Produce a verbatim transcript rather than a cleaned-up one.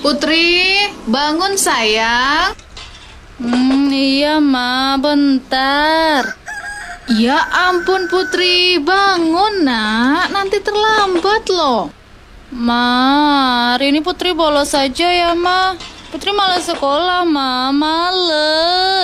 Putri, bangun sayang. Hmm, iya Ma, bentar. Ya ampun Putri, bangun nak, nanti terlambat loh. Ma, hari ini Putri bolos saja ya Ma. Putri malas sekolah Ma, males.